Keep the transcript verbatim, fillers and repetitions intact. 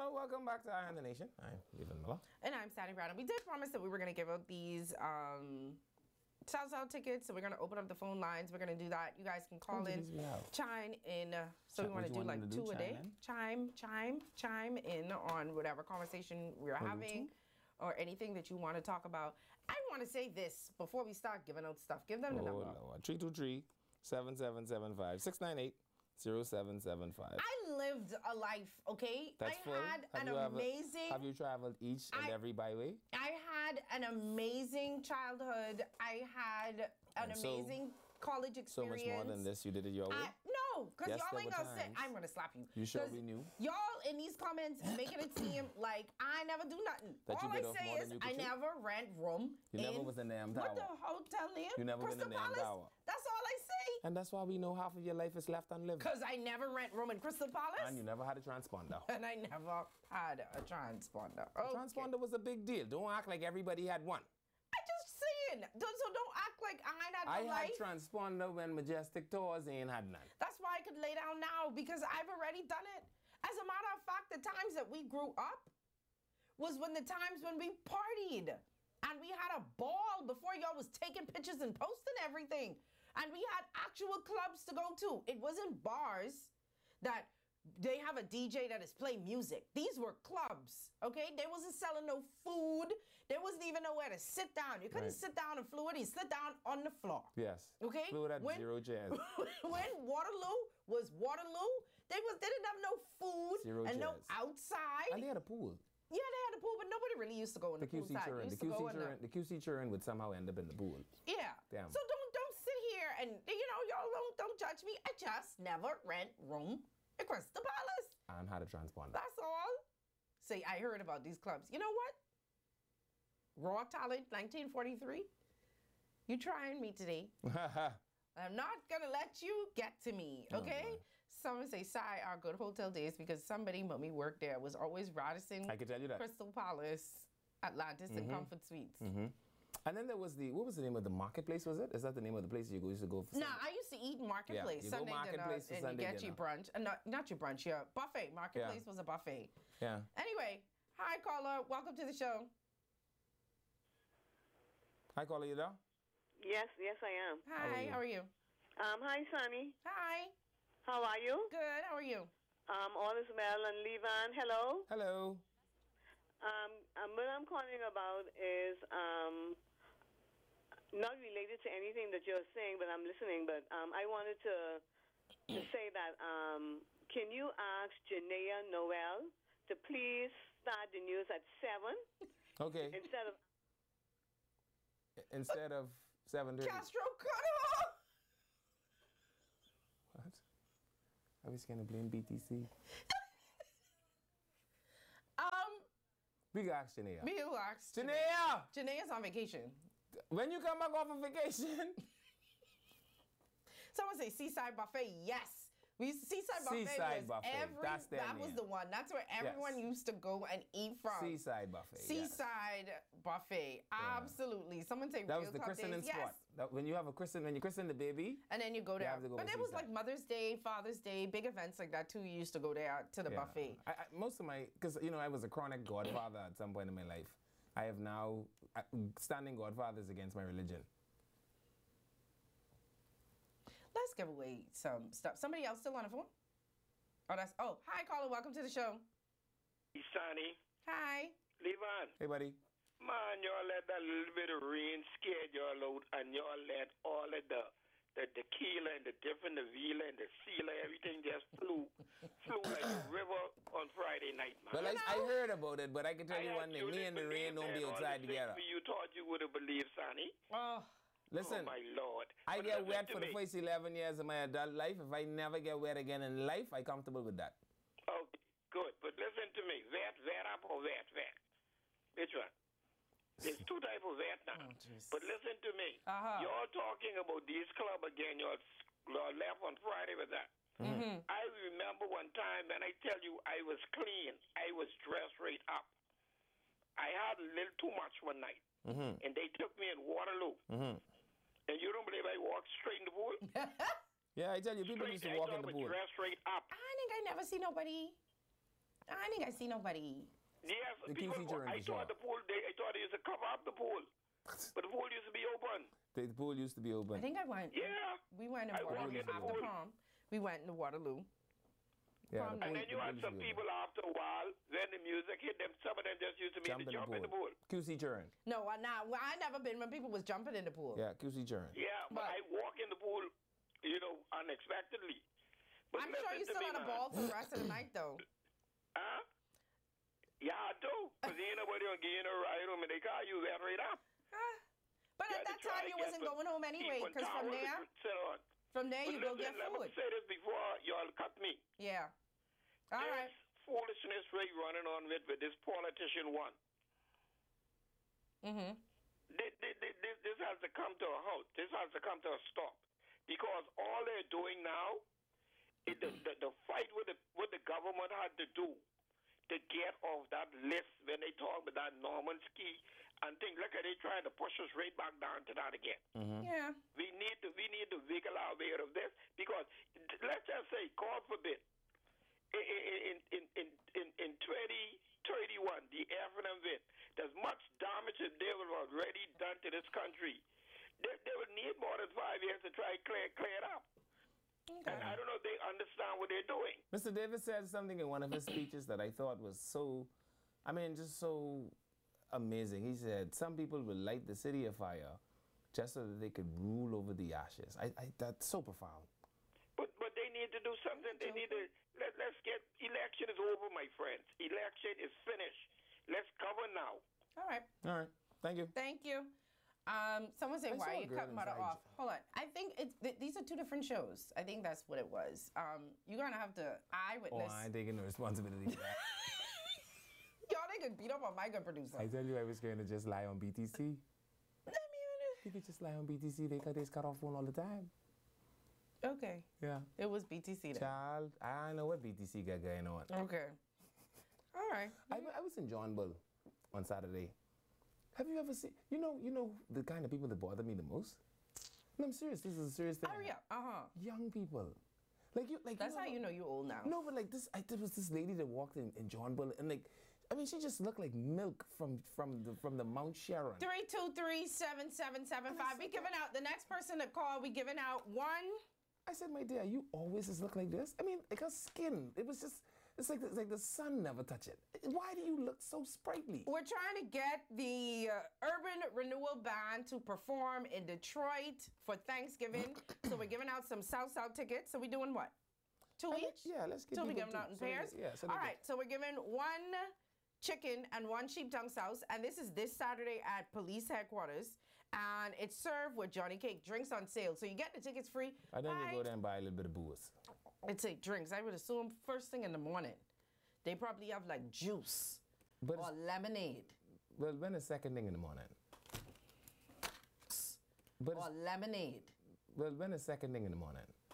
Hello, welcome back to Eye on the Nation. I'm Leland Miller. And I'm Sandy Brown. And we did promise that we were going to give out these um, South South tickets. So we're going to open up the phone lines. We're going to do that. You guys can call in, chime in. Uh, so Ch we want to do like to two do? a day. Chime in? Chime, chime, chime in on whatever conversation we're having or anything that you want to talk about. I want to say this before we start giving out stuff. Give them the Oh, number. Lord. three two three, seven seven seven five, six nine eight, zero seven seven five. I lived a life, okay? That's I full. had have an you amazing... Ever, have you traveled each and I, every byway? I had an amazing childhood. I had an And so, amazing college experience. So much more than this, you did it your way? I, no, because Yes, y'all there ain't were gonna say, times. I'm gonna slap you. You sure we knew? Y'all in these comments making it seem like I never do nothing. That you All I bit off say more is than you could I chew? never rent room. You in, never was in the damn What the tower. hotel name? You never been in Crystal the damn Palace? tower. That's all I say. And that's why we know half of your life is left unlived. Because I never rent room in Crystal Palace. And you never had a transponder. And I never had a transponder. A Okay. transponder was a big deal. Don't act like everybody had one. I just saying. Don't, so don't act like I ain't had I no had life. transponder when Majestic Tours ain't had none. That's why I could lay down now, because I've already done it. As a matter of fact, the times that we grew up was when the times when we partied and we had a ball before y'all was taking pictures and posting everything. And we had actual clubs to go to. It wasn't bars that they have a D J that is playing music. These were clubs, okay? They wasn't selling no food. There wasn't even nowhere to sit down. You couldn't Right. sit down in fluid. You sit down on the floor. Yes. Okay? Fluid had When- zero jazz. When Waterloo was Waterloo, they was they didn't have no food Zero and no jazz. outside. And they had a pool. Yeah, they had a pool, but nobody really used to go in the, The Q C pool side. churn. The Used to Q C go in churn. The Q C churn would somehow end up in the pool. Yeah. Damn. So don't don't sit here and you know y'all don't don't judge me. I just never rent room at Crystal Palace. And had a transponder. That's all. See, I heard about these clubs. You know what? Raw Talent, nineteen forty-three. You trying me today? I'm not gonna let you get to me, okay? Oh, Someone say, "Sigh, our good hotel days," because somebody mommy worked there. It was always Radisson, I can tell you that. Crystal Palace, Atlantis, and Comfort Suites. Mm-hmm. And then there was the, what was the name of the marketplace, was it? Is that the name of the place you used to go for? No, I used to eat Marketplace, Yeah, you go Sunday Marketplace for dinner, and Sunday you get dinner. your brunch. Uh, not, not your brunch, your buffet. Marketplace Yeah. was a buffet. Yeah. Anyway, hi, caller. Welcome to the show. Hi, caller, you there? Yes, yes, I am. Hi, you? how are you? Um, hi, Sonny. Hi. How are you? Good, how are you? Um, all is well. And Levan, hello. Hello. Um, um, what I'm calling about is um, not related to anything that you're saying, but I'm listening. But um, I wanted to to say that um, can you ask Janaea Noel to please start the news at seven Okay. instead of Instead of seven thirty. Castro cut off. What? I was going to blame B T C. Um, We got ask Janaea. me who asked. Janaea! Janaea's on vacation. When you come back off of vacation, Someone say Seaside Buffet. Yes. We Seaside Buffet Seaside was Buffet. every That's their that was name. the one. That's where everyone Yes. used to go and eat from. Seaside Buffet. yes. Seaside Buffet. Absolutely. Someone say That Real was the Club christening days. spot. Yes. That, when you have a christen, when you christen the baby, And then you go there. have to go but to it was Seaside. like Mother's Day, Father's Day, big events like that too. You used to go there to the yeah. buffet. I, I, most of my, because you know, I was a chronic godfather at some point in my life. I have now I, standing godfathers against my religion. Let's give away some stuff. Somebody else still on the phone? Oh, that's oh, hi caller, welcome to the show. Sonny, Hi. Levan, Hey, buddy. man, y'all let that little bit of rain scare y'all out, and y'all let all of the the tequila and the different, the vila and the sealer, everything just flew, flew like a river on Friday night, man. Well, I, I heard about it, but I can tell I you one thing. Me actually and the rain believed don't be that. All outside the together. things You thought you would have believed, Sonny. Oh, Listen, Oh, my Lord. I But get listen wet to for the me. first eleven years of my adult life. If I never get wet again in life, I'm comfortable with that. Oh, good. But listen to me. Vet, vet up or vet, vet? Which one? There's two types of vet now. Oh, jeez. But listen to me. Uh-huh. You're talking about this club again. You're, you're left on Friday with that. Mm-hmm. I remember one time, and I tell you, I was clean. I was dressed right up. I had a little too much one night, Mm-hmm. and they took me in Waterloo. Mm-hmm. And you don't believe I walked straight in the pool? Yeah, I tell you, people Straight, used to I walk thought in the I was pool. dressed straight up. I think I never see nobody. I think I see nobody. Yes, The people, Q C during I the thought show. the pool, they, I thought they used to cover up the pool. But the pool used to be open. The pool used to be open. I think I went. Yeah. We went in I walked Waterloo in the after pool. prom. We went into Waterloo. yeah, prom the And pool, then you the had pool some used to be people after a while, when the music hit them, some of them just used to open. be to jump in the pool. Q C churn. No, I nah, well, I never been when people was jumping in the pool. Yeah, Q C churn. Yeah, but, But- I walk in the pool, you know, unexpectedly. But I'm sure listen you to still me, on a man. ball for the rest of the night though. Huh? Yeah, I do. Because ain't nobody gonna get in a ride home and they call you that right up. Ah. But You at had that to try time to you get wasn't the going home anyway, People because from towels there, to sit on. from there But you go listen, get let me food. say this before y'all cut me. Yeah. All right. There's foolishness Ray running on with, with this politician one. Mhm. This, this, this, this has to come to a halt. This has to come to a stop. Because all they're doing now, is the, the, the fight with the, what the government had to do to get off that list when they talk about that Norman ski and things. Look at they trying to push us right back down to that again. Mm-hmm. Yeah. We need to we need to wiggle our way out of this because let's just say, God forbid, in in in in, in twenty thirty-one, the African event, there's much damage that they have already done to this country. They, they would need more than five years to try to clear clear it up. Okay. And I don't know if they understand what they're doing. Mister Davis said something in one of his speeches that I thought was so, I mean, just so amazing. He said, some people will light the city afire just so that they could rule over the ashes. I, I that's so profound. But but they need to do something. They need to let let's get election is over, my friends. Election is finished. Let's govern now. All right. All right. Thank you. Thank you. Um, someone say, I why saw a you girl cut Mother inside off? Hold on. I think it's th- these are two different shows. I think that's what it was. Um, you're gonna have to Oh, eyewitness. I ain't taking no responsibility for that. Y'all niggas beat up on my good producer. I tell you, I was going to just lie on B T C. Let me- You could just lie on B T C. They cut this cut off phone all the time. Okay. Yeah. It was B T C then. Child, I know what B T C got going on. Okay. All right. I, I was in John Bull on Saturday. Have you ever seen, you know, you know the kind of people that bother me the most? No, I'm serious. This is a serious thing. Hurry up. Uh huh. Young people. Like you, like That's you how you know you're old now. No, but like this, I, there was this lady that walked in, in John Bull, and like, I mean, she just looked like milk from from the from the Mount Sharon. Three two three seven seven seven five. We giving out the next person to call. We giving out one. I said, my dear, you always just look like this. I mean, like her skin, it was just, it's like it's like the sun never touched it. Why do you look so sprightly? We're trying to get the uh, Urban Renewal Band to perform in Detroit for Thanksgiving. So we're giving out some South South tickets. So we doing what? Two I mean, each? yeah, let's get So we people giving to- out in so they pairs? get- yeah, so they All get- right. So we're giving one chicken and one sheep tongue sauce. And this is this Saturday at police headquarters. And it's served with Johnny Cake. Drinks on sale. So you get the tickets free. I then you Buy- go there and buy a little bit of booze. It's a drinks. I would assume first thing in the morning. They probably have like juice But or it's, lemonade well, when it's second thing in the morning. But or it's, lemonade. well, when it's second thing in the morning.